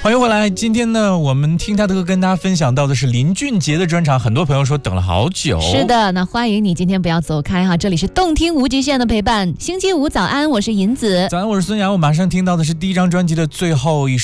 欢迎回来。今天呢，我们听他的歌跟大家分享到的是林俊杰的专场，很多朋友说等了好久。 是的，那欢迎你今天不要走开哈，这里是动听无极限的陪伴。星期五早安，我是银子。 早安，我是孙杨。我马上听到的是第一张专辑的最后一首。